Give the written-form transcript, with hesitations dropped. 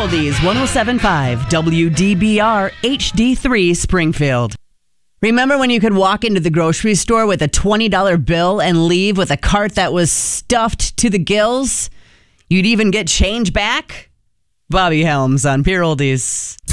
Oldies 107.5 WDBR HD3 Springfield. Remember when you could walk into the grocery store with a $20 bill and leave with a cart that was stuffed to the gills? You'd even get change back? Bobby Helms on Pure Oldies.